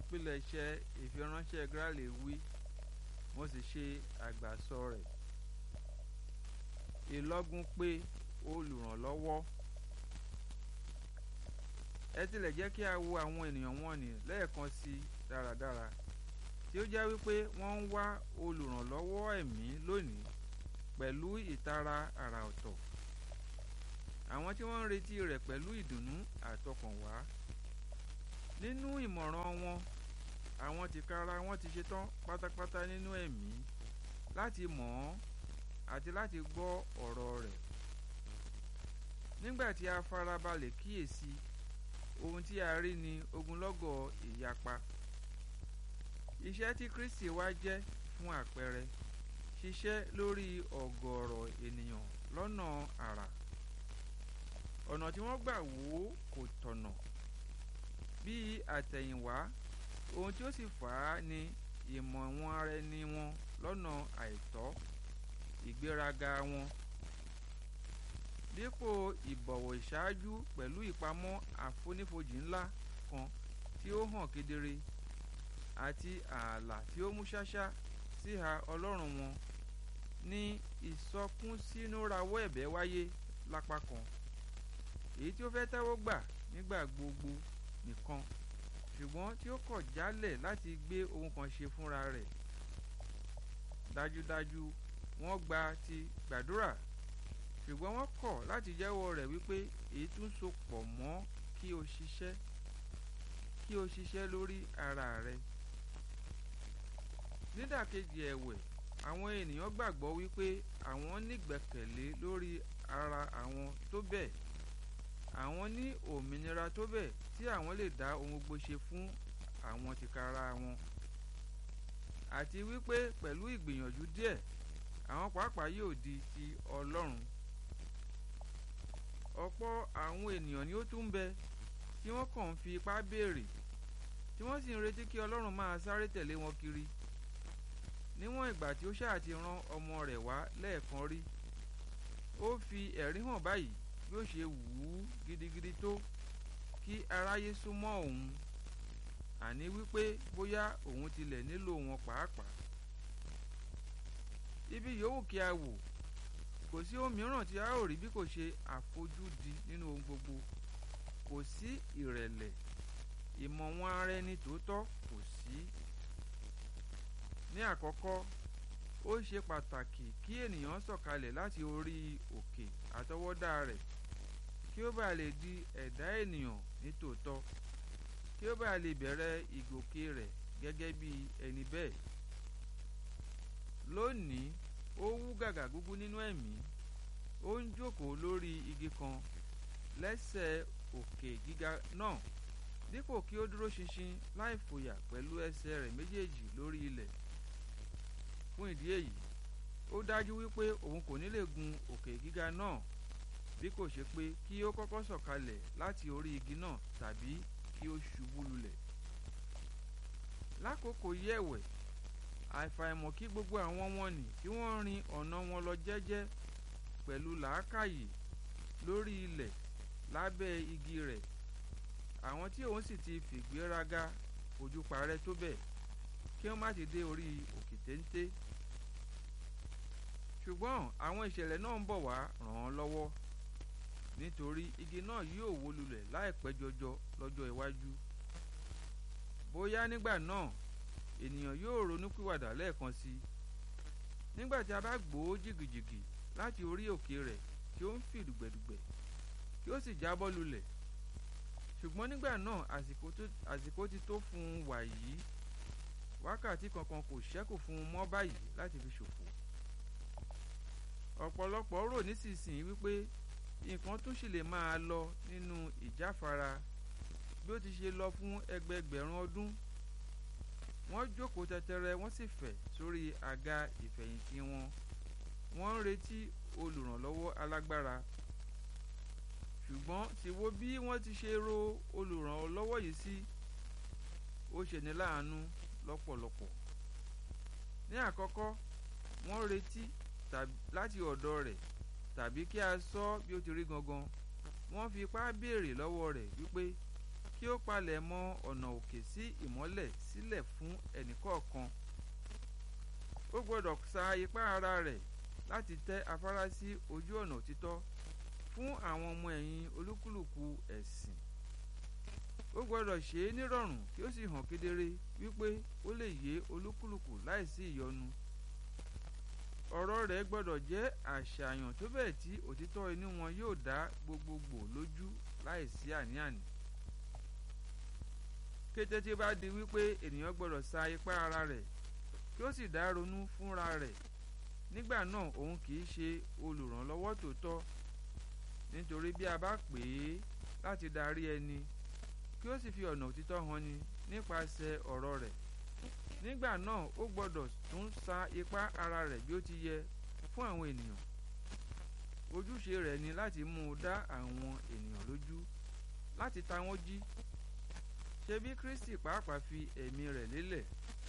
olùpilẹ̀ṣẹ̀ ìfiránṣẹ́ Gráàlì wí, mo sì ṣe àgbàsọ rẹ̀. Ìlọ́gun pé olùrànlọ́wọ́. Ẹ tilẹ̀ jẹ́ kí a wo àwọn ènìyàn wọ̀nnì lẹ́ẹ̀kan sí dáradára, tí ó jẹ́ wípé wọ́n ń wá olùrànlọ́wọ́ ẹ̀mí lónìí pẹ̀lú ìtara àrà ọ̀tọ̀. Àwọn tí wọ́n ń retí rẹ̀ pẹ̀lú ìdùnnú àtọkànwá. Nínú ìmọ̀ràn wọn, àwọn tìkára wọn ti ṣetán pátápátá nínú ẹ̀mí láti mọ̀ ọ́n àti láti gbọ́ ọ̀rọ̀ rẹ̀. Nígbà tí a farabalẹ̀ kíyèsí, ohun tí a rí ni ogunlọ́gọ̀ ìyapa. Iṣẹ́ tí Kristi wá jẹ́ fún àpẹẹrẹ ṣiṣẹ́ lórí ọ̀gọ̀ọ̀rọ̀ ènìyàn lọ́nà àrà. Ọ̀nà tí wọ́n gbà wò ó kò tọ̀nà. Bí àtẹ̀yìnwá, ohun tí ó sì fà á ni ìmọ̀ wọn ara ẹni wọn lọ́nà àìtọ́, ìgbéraga wọn. Dípò ìbọ̀wọ̀ ìṣáájú pẹ̀lú ìpamọ́ àfonífojì ńlá kan tí ó hàn kedere àti ààlà tí ó mú ṣáṣá síhà Ọlọ́run wọn, ní ìsọkúnsínú rawọ́ ẹ̀bẹ̀ wáyé lápá kan. Èyí tí ó fẹ́ tẹ́wọ́ gbà nígbà gbogbo nìkan, ṣùgbọ́n tí ó kọ̀ jálẹ̀ láti gbé ohun kan ṣe fúnra rẹ̀. Dájúdájú wọ́n gba ti gbàdúrà, ṣùgbọ́n wọ́n kọ̀ láti jẹ́wọ́ rẹ̀ wípé èyí tún so pọ̀ mọ́ kí o ṣiṣẹ́ lórí ara rẹ̀. Nídàkejì ẹ̀wẹ̀, àwọn ènìyàn gbàgbọ́ wípé àwọn nígbẹ̀kẹ̀lé lórí ara àwọn tó bẹ́ẹ̀, àwọn ní òmìnira tó bẹ́ẹ̀ tí àwọn lè dá ohun gbogbo ṣe fún àwọn tìkára wọn, àti wípé pẹ̀lú ìgbìyànjú díẹ̀ àwọn pàápàá yóò di ti Ọlọ́run. Ọ̀pọ̀ àwọn ènìyàn ni ó tún ń bẹ tí wọ́n kàn ń fi ipá béèrè, tí wọ́n sì ń retí kí Ọlọ́run máa sáré tẹ̀lé wọn kiri. Níwọ̀n ìgbà tí ó ṣáà ti rán ọmọ rẹ̀ wá lẹ́ẹ̀kan rí, ó fi ẹ̀rí hàn báyìí bí ó ṣe wù ú gidigidi tó kí aráyé súnmọ́ òun, àní wípé bóyá òun tilẹ̀ nílò wọn pàápàá. Ibi yòówù kí a wò, kò sí ohun mìíràn tí a ó rí bí kò ṣe àfojúdi nínú ohun gbogbo. Kò sí ìrẹ̀lẹ̀, ìmọ̀ wọn ara ẹni tòótọ́ kò sí. Ní àkọ́kọ́, ó ṣe pàtàkì kí ènìyàn sọ̀kalẹ̀ láti orí òkè àtọwọ́dá rẹ̀ kí ó bá lè di ẹ̀dá ènìyàn ní tòótọ́, kí ó bá lè bẹ̀rẹ̀ ìgòkè rẹ̀ gẹ́gẹ́ bí ẹni bẹ́ẹ̀. Lónìí, ó wú gàgà gúgú nínú ẹ̀mí, ó ń jókòó lórí igi kan lẹ́sẹ̀ òkè gíga náà, dípò kí ó dúró ṣinṣin láì fòyà pẹ̀lú ẹsẹ̀ rẹ̀ méjèèjì lórí ilẹ̀. Fún ìdí èyí, ó dájú wípé òun kò ní lè gun òkè gíga náà bí kò ṣe pé kí ó kọ́kọ́ sọ̀kalẹ̀ láti orí igi náà tàbí kí ó ṣubú lulẹ̀. Lákòókò yìí ẹ̀wẹ̀, àìfàìmọ̀ kí gbogbo àwọn wọ̀nnì tí wọ́n rin ọ̀nà wọn lọ jẹ́jẹ́ pẹ̀lú làákàyè lórí ilẹ̀ lábẹ́ igi rẹ̀, àwọn tí òun sì ti fìgbéraga fojú parẹ́ tó bẹ́ẹ̀ kí wọ́n má ti dé orí òkè téńté. Ṣùgbọ́n àwọn ìṣẹ̀lẹ̀ náà ń bọ̀ wá ràn án lọ́wọ́, nítorí igi náà yóò wó lulẹ̀ láìpẹ́ jọjọ lọ́jọ́ iwájú. Bóyá nígbà náà ènìyàn yóò ronúpìwàdà lẹ́ẹ̀kan sí i. Nígbà tí a bá gbòó jìgìjìgì láti orí òkè rẹ̀ tí ó ń fì dùgbẹ̀dùgbẹ̀ tí ó sì jábọ́ lulẹ̀. Ṣùgbọ́n nígbà náà àsìkò ti tó fún un wàyí. Wákàtí kankan kò ṣẹ́kù fún un mọ́ báyìí láti fi ṣòfò. Ọ̀pọ̀lọpọ̀ rò nísinsìnyí wípé nǹkan tún sì lè máa lọ nínú ìjáfara bí ó ti ṣe lọ fún ẹgbẹẹgbẹ̀rún ọdún. Wọ́n jókòó tẹtẹrẹ, wọ́n sì fẹ̀ sórí àga ìfẹ̀yìntì wọn. Wọ́n ń retí olùrànlọ́wọ́ alágbára. Ṣùgbọ́n ti wo bí wọ́n ti ṣe ro olùrànlọ́wọ́ yìí sí. Ó ṣeni láàánú lọ́pọ̀lọpọ̀. Ní àkọ́kọ́, wọ́n retí láti ọ̀dọ̀ rẹ̀ tàbí kí a sọ bí ó ti rí gangan. Wọ́n fi ipá béèrè lọ́wọ́ rẹ̀ wípé kí kí ó palẹ̀ mọ́ ọ̀nà òkè sí ìmọ́lẹ̀ sílẹ̀ fún ẹnìkọ̀ọ̀kan. Ó gbọ́dọ̀ sa ipá ara rẹ̀ láti tẹ́ afárá sí ojú ọ̀nà òtítọ́ fún àwọn ọmọ ẹ̀yìn olúkúlùkù ẹ̀sìn. Ó gbọ́dọ̀ ṣe é nírọ̀rùn kí ó sì hàn kedere wípé ó lè yé olúkúlùkù láìsí ìyọnu. Ọ̀rọ̀ rẹ̀ gbọ́dọ̀ jẹ́ àṣàyàn tó bẹ́ẹ̀ tí òtítọ́ inú wọn yóò dá gbogbogbò lójú láìsí àní-àní. Kété tí ó bá di wípé ènìyàn gbọ́dọ̀ sa ipá ara rẹ̀ kí ó sì dá ronú fúnra rẹ̀, nígbà náà òun kì í ṣe olùrànlọ́wọ́ tòótọ́. Nítorí bí a bá pè é láti darí ẹni kí ó sì fi ọ̀nà òtítọ́ hàn ni nípasẹ̀ ọ̀rọ̀ rẹ̀, nígbà náà ó gbọ́dọ̀ tún sa ipá ara rẹ̀ bí ó ti yẹ fún àwọn ènìyàn. Ojúṣe rẹ̀ ni láti mú un dá àwọn ènìyàn lójú, láti ta wọ́n jí. Ṣebí Kristi pàápàá fi ẹ̀mí rẹ̀ lélẹ̀.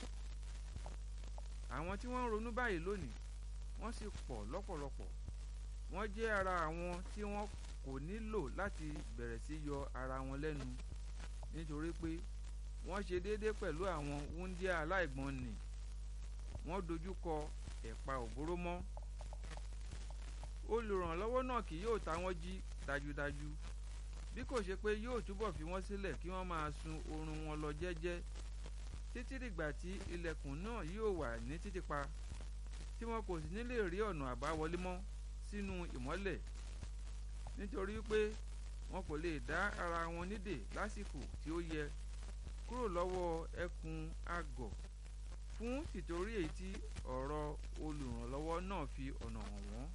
Àwọn tí wọ́n ń ronú báyìí lónìí wọ́n sì pọ̀ lọ́pọ̀lọpọ̀. Wọ́n jẹ́ ara àwọn tí wọ́n kò nílò láti bẹ̀rẹ̀ sí yọ ara wọn lẹ́nu, nítorí pé wọ́n ṣe déédé pẹ̀lú àwọn wúńdíá aláìgbọ́n nì. Wọ́n dojúkọ ẹ̀pa òbóró mọ́. Olùrànlọ́wọ́ náà kì yóò ta wọ́n jí dájúdájú, bí kò ṣe pé yóò túbọ̀ fi wọ́n sílẹ̀ kí wọ́n máa sun oorun wọn lọ jẹ́jẹ́ títí dìgbà tí ilẹ̀kùn náà yóò wà ní títìpa, tí wọn kò sì ní lè rí ọ̀nà àbáwọlé mọ́ sínú ìmọ́lẹ̀, nítorí pé wọn kò lè dá ara wọn nídè lásìkò tí ó yẹ kúrò lọ́wọ́ ẹkùn àgọ̀ fún tìtorí èyí tí ọ̀rọ̀ olùrànlọ́wọ́ náà fi ọ̀nà hàn wọ́n.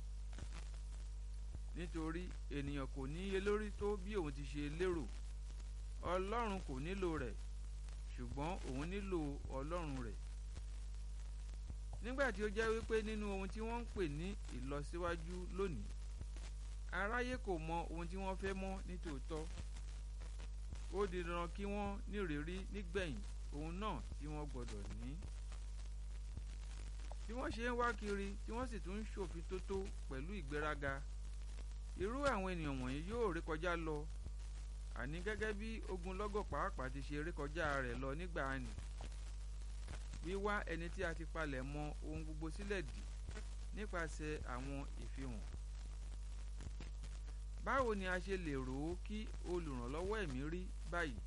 Nítorí ènìyàn kò níye lórí tó bí òun ti ṣe lérò. Ọlọ́run kò nílò rẹ̀, ṣùgbọ́n òun nílò Ọlọ́run rẹ̀. Nígbà tí ó jẹ́ wípé nínú ohun tí wọ́n ń pè ní ìlọsíwájú lónìí, aráyé kò mọ ohun tí wọ́n fẹ́ mọ́ nítòótọ́, ó di dandan kí wọ́n nírìírí nígbẹ̀yìn ohun náà tí wọ́n gbọ́dọ̀ ní. Bí wọ́n ṣe ń wá kiri tí wọ́n sì tún ń ṣòfin tótó pẹ̀lú ìgbéraga, irú àwọn ènìyàn wọ̀nyí yóò rékọjá lọ, àní gẹ́gẹ́ bí ogunlọ́gọ̀ pàápàá ti ṣe rékọjá rẹ̀ lọ nígbà àní. Wíwá ẹni tí a ti palẹ̀ mọ́ ohun gbogbo sílẹ̀ dì nípasẹ̀ àwọn ìfihàn. Báwo ni a ṣe lè rò ó kí olùrànlọ́wọ́ ẹ̀mí rí báyìí?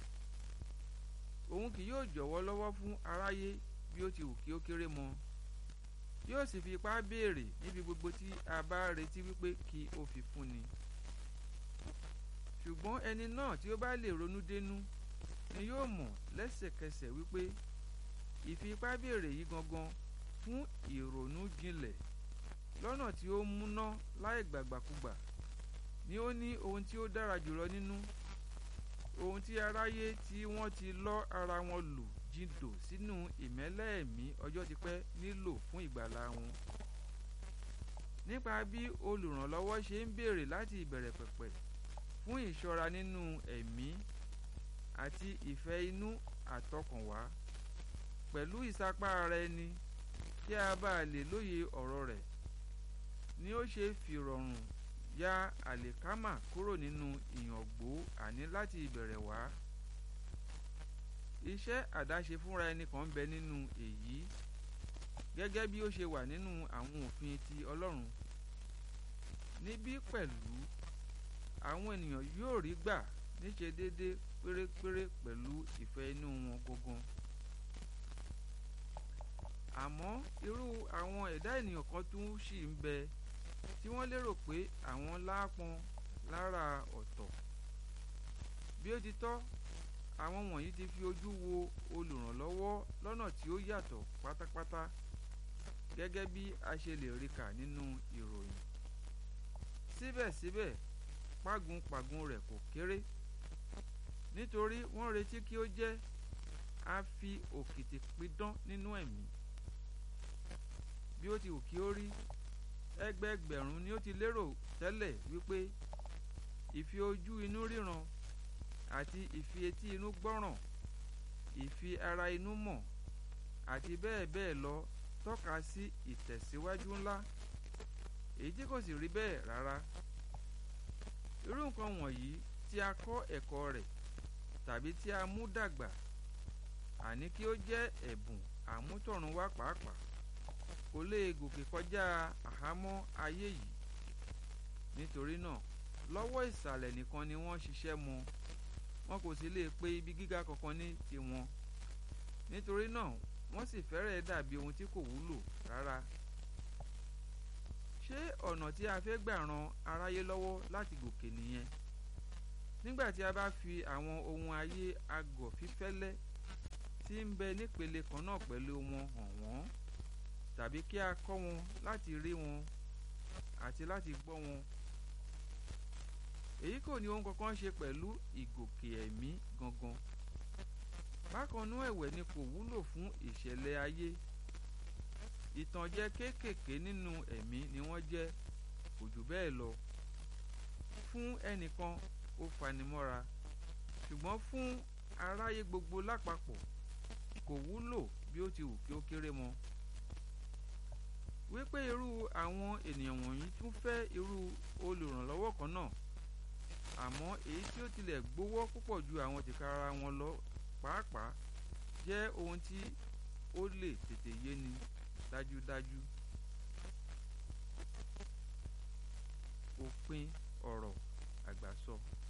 Òun kì yóò jọ̀wọ́ lọ́wọ́ fún aráyé bí ó ti wù kí ó kéré mọ́. Yóò sì fi ipá béèrè níbi gbogbo tí a bá retí wípé kí ó fi fúnni. Ṣùgbọ́n ẹni náà tí ó bá lè ronú dénú ni yóò mọ̀ lẹ́sẹ̀kẹsẹ̀ wípé ìfi ipá béèrè yìí gangan fún ìrònú jinlẹ̀ lọ́nà tí ó múná láì gbàgbàkúgbà ni ó ní ohun tí ó dára jùlọ nínú, ohun tí aráyé tí wọ́n ti lọ́ ara wọn lù jindò sínú ìmẹ́lẹ̀ ẹ̀mí ọjọ́ ti pẹ́ nílò fún ìgbàlà wọn. Nípa bí olùrànlọ́wọ́ ṣe ń béèrè láti ìbẹ̀rẹ̀ pẹ̀pẹ̀ fún ìṣọ́ra nínú ẹ̀mí àti ìfẹ́ inú àtọkànwá pẹ̀lú ìsapá ara ẹni kí a bá lè lóye ọ̀rọ̀ rẹ̀, ni ó ṣe fìrọ̀rùn ya àlìkámà kúrò nínú ìyàngbò àní láti ìbẹ̀rẹ̀ wá. Iṣẹ́ àdáṣe fúnra ẹni kan bẹ nínú èyí, gẹ́gẹ́ bí ó ṣe wà nínú àwọn òfin ti Ọlọ́run. Níbí pẹ̀lú àwọn ènìyàn yóò rí gbà níṣe déédé pérépéré pẹ̀lú ìfẹ́ inú wọn gangan. Àmọ́ irú àwọn ẹ̀dá ènìyàn kan tún ṣì ń bẹ tí wọ́n lérò pé àwọn láápọn lára ọ̀tọ̀. Bí ó ti tọ́, àwọn wọ̀nyí ti fi ojú wo olùrànlọ́wọ́ lọ́nà tí ó yàtọ̀ pátápátá, gẹ́gẹ́ bí a ṣe lè rí kà nínú ìròyìn. Síbẹ̀síbẹ̀, págun-pàgun rẹ̀ kò kéré, nítorí wọ́n retí kí ó jẹ́ a fi òkìtì pidán nínú ẹ̀mí. Bí ó ti wù kí ó rí, ẹgbẹẹgbẹ̀rún ni ó ti lérò tẹ́lẹ̀ wípé ìfi ojú inú ríran àti ìfi etí inú gbọ́ràn, ìfi ara inú mọ̀ àti bẹ́ẹ̀ bẹ́ẹ̀ lọ tọ́ka sí ìtẹ̀síwájú ńlá, èyí tí kò sì rí bẹ́ẹ̀ rárá. Irú nǹkan wọ̀nyí tí a kọ́ ẹ̀kọ́ rẹ̀ tàbí tí a mú dàgbà, àní kí ó jẹ́ ẹ̀bùn àmútọ̀runwá pàápàá, kò lè gòkè kọjá àhámọ́ ayé yìí. Nítorí náà, lọ́wọ́ ìsàlẹ̀ nìkan ni wọ́n ṣiṣẹ́ mọ́, wọn kò sì lè pe ibi gíga kankan ní tiwọn. Nítorí náà, wọ́n sì fẹ́rẹ̀ẹ́ dàbí ohun tí kò wúlò rárá. Ṣé ọ̀nà tí a fẹ́ gbà ran aráyé lọ́wọ́ láti gòkè nìyẹn? Nígbà tí a bá fi àwọn ohun ayé agọ̀ fífẹ́lẹ́ tí ń bẹ nípele kan náà pẹ̀lú wọn hàn wọ́n, tàbí kí a kọ́ wọn láti rí wọn àti láti gbọ́ wọn. Èyí kò ní ohun kankan ṣe pẹ̀lú ìgòkè ẹ̀mí gangan. Bákan náà ẹ̀wẹ̀ ni kò wúlò fún ìṣẹ̀lẹ̀ ayé. Ìtànjẹ kéékèèké nínú ẹ̀mí ni wọ́n jẹ́, kò jù bẹ́ẹ̀ lọ. Fún ẹnìkan ó fanimọ́ra, ṣùgbọ́n fún aráyé gbogbo lápapọ̀ kò wúlò bí ó ti wù kí ó kéré mọ́. Wípé irú àwọn ènìyàn wọ̀nyí tún fẹ́ irú olùrànlọ́wọ́ kan náà, àmọ́ èyí tí ó tilẹ̀ gbówó púpọ̀ ju àwọn tìkára wọn lọ pàápàá jẹ́ ohun tí ó lè tètè yéni dájúdájú. Òpin ọ̀rọ̀ àgbàsọ.